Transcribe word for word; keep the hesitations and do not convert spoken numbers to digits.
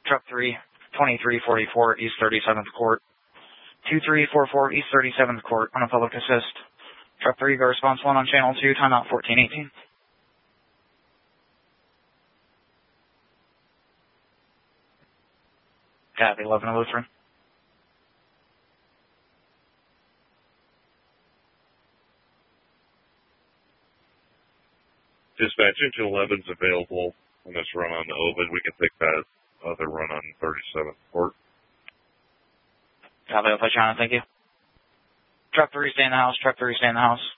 Truck three, twenty-three forty-four East thirty-seventh Court. two three four four East thirty-seventh Court on a public assist. Truck three, go response one on channel two, timeout fourteen eighteen. Copy, eleven Lutheran. Dispatch, engine eleven's available on this run on Ovid. We can take that other run on thirty-seventh Court. Copy, Alpha China, thank you. Truck three, stay in the house. Truck three, stay in the house.